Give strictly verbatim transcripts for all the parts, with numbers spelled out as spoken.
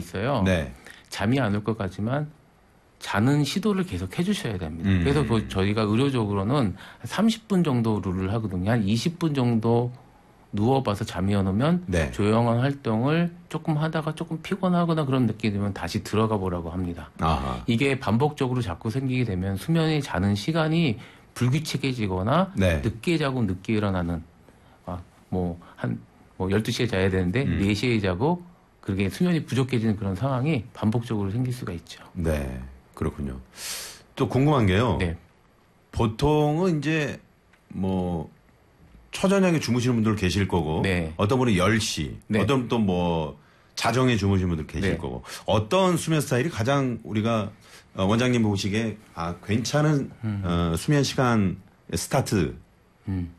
있어요. 네. 잠이 안 올 것 같지만 자는 시도를 계속 해주셔야 됩니다. 음. 그래서 그 저희가 의료적으로는 삼십 분 정도 룰을 하거든요. 한 이십 분 정도 누워봐서 잠이 안 오면 네. 조용한 활동을 조금 하다가 조금 피곤하거나 그런 느낌이 들면 다시 들어가 보라고 합니다. 아하. 이게 반복적으로 자꾸 생기게 되면 수면이 자는 시간이 불규칙해지거나 네. 늦게 자고 늦게 일어나는 아, 뭐 한 뭐 열두 시에 자야 되는데 음. 네 시에 자고 그게 수면이 부족해지는 그런 상황이 반복적으로 생길 수가 있죠. 네. 그렇군요. 또 궁금한 게요. 네. 보통은 이제 뭐 초저녁에 주무시는 분들 계실 거고 네. 어떤 분은 열 시, 네. 어떤 분 또 뭐 자정에 주무시는 분들 계실 네. 거고 어떤 수면 스타일이 가장 우리가 원장님 보시기에 아 괜찮은 음. 어, 수면 시간 스타트가 음.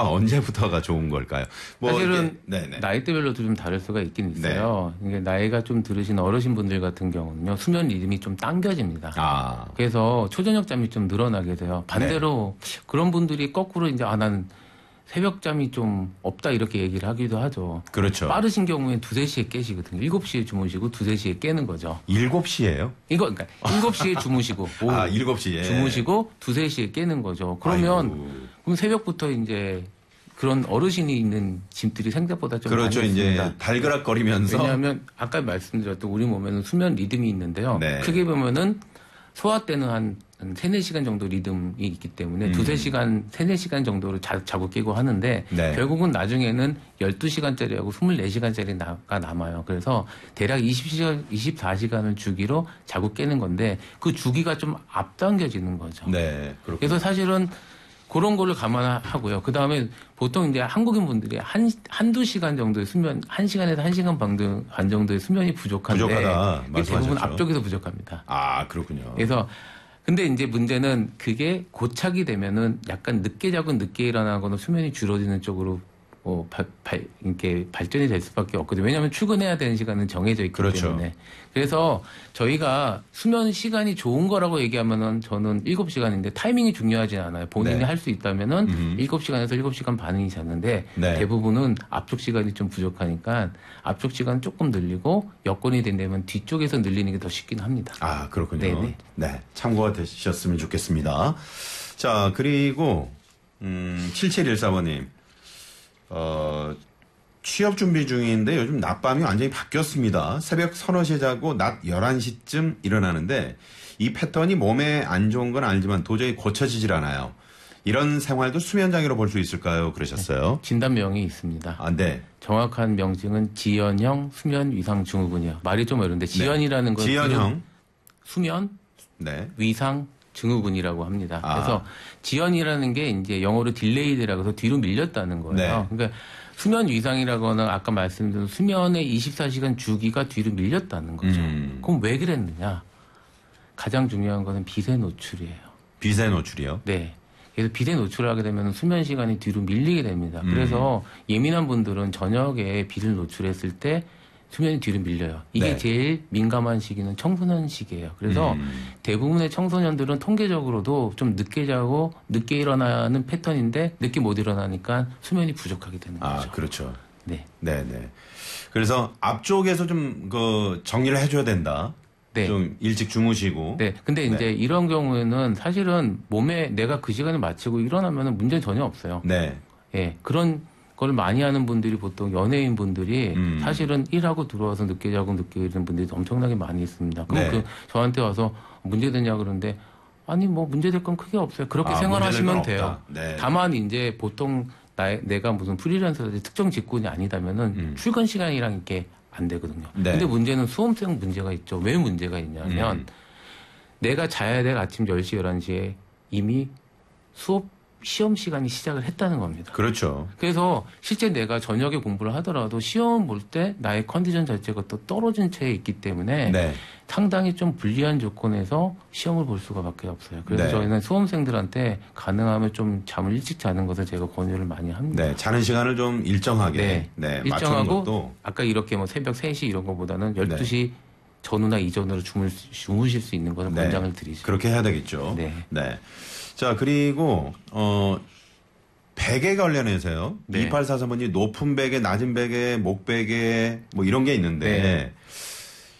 언제부터가 좋은 걸까요? 뭐 사실은 이게, 나이대별로도 좀 다를 수가 있긴 있어요. 네. 이게 나이가 좀 들으신 어르신분들 같은 경우는요. 수면 리듬이 좀 당겨집니다. 아. 그래서 초저녁 잠이 좀 늘어나게 돼요. 반대로 네. 그런 분들이 거꾸로 이제 아, 난 새벽 잠이 좀 없다 이렇게 얘기를 하기도 하죠. 그렇죠. 빠르신 경우엔 두세 시에 깨시거든요. 일곱 시에 주무시고 두세 시에 깨는 거죠. 일곱 시에요? 이거, 그러니까 일곱 시에 주무시고. 오후 아, 일곱 시에. 주무시고 두세 시에 깨는 거죠. 그러면, 아이고. 그럼 새벽부터 이제 그런 어르신이 있는 집들이 생각보다 좀 그렇죠. 많이 있습니다. 이제 달그락거리면서. 왜냐하면 아까 말씀드렸던 우리 몸에는 수면 리듬이 있는데요. 네. 크게 보면은 소화 때는 한, 한 세네 시간 정도 리듬이 있기 때문에 음. 두세 시간, 세네 시간 정도를 자, 자고 깨고 하는데 네. 결국은 나중에는 열두 시간짜리하고 스물네 시간짜리가 남아요. 그래서 대략 이십 시간, 이십사 시간을 주기로 자고 깨는 건데 그 주기가 좀 앞당겨지는 거죠. 네. 그렇군요. 그래서 사실은 그런 거를 감안하고요. 그 다음에 보통 이제 한국인 분들이 한, 한두 시간 정도의 수면, 한 시간에서 한 시간 반 정도의 수면이 부족한데. 부족하다. 이게 대부분 말씀하셨죠. 앞쪽에서 부족합니다. 아, 그렇군요. 그래서 근데 이제 문제는 그게 고착이 되면은 약간 늦게 자고 늦게 일어나거나 수면이 줄어드는 쪽으로 어, 발, 발, 이렇게 발전이 될 수밖에 없거든요. 왜냐하면 출근해야 되는 시간은 정해져 있기 그렇죠. 때문에. 그래서 저희가 수면 시간이 좋은 거라고 얘기하면은 저는 일곱 시간인데 타이밍이 중요하지 않아요. 본인이 네. 할 수 있다면은 음흠. 일곱 시간에서 일곱 시간 반이 잤는데 네. 대부분은 앞쪽 시간이 좀 부족하니까 앞쪽 시간 조금 늘리고 여건이 된다면 뒤쪽에서 늘리는 게 더 쉽긴 합니다. 아, 그렇군요. 네네. 네. 참고가 되셨으면 좋겠습니다. 자, 그리고, 음, 칠칠일사 번님. 어, 취업 준비 중인데 요즘 낮밤이 완전히 바뀌었습니다. 새벽 서너 시에 자고 낮 열한 시쯤 일어나는데 이 패턴이 몸에 안 좋은 건 알지만 도저히 고쳐지질 않아요. 이런 생활도 수면장애로 볼 수 있을까요? 그러셨어요. 진단명이 있습니다. 아, 네. 정확한 명칭은 지연형 수면 위상 증후군이요. 말이 좀 어려운데 지연이라는 건 지연형. 수면 네. 위상 증후군이라고 합니다. 아. 그래서 지연이라는 게 이제 영어로 딜레이드라고 해서 뒤로 밀렸다는 거예요. 네. 그러니까 수면 위상이라거나 아까 말씀드린 수면의 이십사 시간 주기가 뒤로 밀렸다는 거죠. 음. 그럼 왜 그랬느냐? 가장 중요한 것은 빛의 노출이에요. 빛의 노출이요? 네. 그래서 빛에 노출하게 되면 수면 시간이 뒤로 밀리게 됩니다. 음. 그래서 예민한 분들은 저녁에 빛을 노출했을 때 수면이 뒤로 밀려요. 이게 네. 제일 민감한 시기는 청소년 시기예요. 그래서 음. 대부분의 청소년들은 통계적으로도 좀 늦게 자고 늦게 일어나는 패턴인데 늦게 못 일어나니까 수면이 부족하게 되는 아, 거죠. 그렇죠. 네. 네, 네. 그래서 앞쪽에서 좀 그 정리를 해줘야 된다. 네. 좀 일찍 주무시고. 네. 근데 이제 네. 이런 경우에는 사실은 몸에 내가 그 시간에 마치고 일어나면 문제는 전혀 없어요. 네. 예. 그런 걸 많이 하는 분들이 보통 연예인 분들이 음. 사실은 일하고 들어와서 늦게 자고 늦게 일하는 분들이 엄청나게 많이 있습니다. 그럼 네. 그 저한테 와서 문제되냐 그러는데 아니 뭐 문제될 건 크게 없어요. 그렇게 아, 생활하시면 문제될 건 돼요. 없다. 네. 다만 이제 보통 나, 내가 무슨 프리랜서든지 특정 직군이 아니다면은 음. 출근 시간이랑 이렇게 안 되거든요. 네. 근데 문제는 수험생 문제가 있죠. 왜 문제가 있냐면 음. 내가 자야 될 아침 열 시, 열한 시에 이미 수업 시험 시간이 시작을 했다는 겁니다. 그렇죠. 그래서 실제 내가 저녁에 공부를 하더라도 시험 볼 때 나의 컨디션 자체가 또 떨어진 채에 있기 때문에 네. 상당히 좀 불리한 조건에서 시험을 볼 수가 밖에 없어요. 그래서 네. 저희는 수험생들한테 가능하면 좀 잠을 일찍 자는 것을 제가 권유를 많이 합니다. 네. 자는 시간을 좀 일정하게. 네. 네. 맞추는 일정하고 것도. 아까 이렇게 뭐 새벽 세 시 이런 것보다는 열두 시 전후나 이전으로 주무, 주무실 수 있는 것을 네. 권장을 드리죠. 그렇게 해야 되겠죠. 네. 네. 자, 그리고, 어, 베개 관련해서요. 네. 이팔사삼 번이 높은 베개, 낮은 베개, 목 베개, 뭐 이런 게 있는데, 네.